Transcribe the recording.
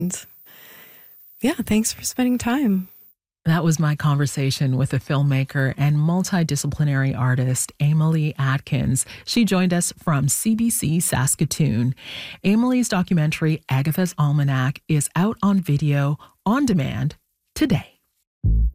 And yeah, thanks for spending time. That was my conversation with the filmmaker and multidisciplinary artist, Emily Atkins. She joined us from CBC Saskatoon. Emily's documentary, Agatha's Almanac, is out on video on demand today.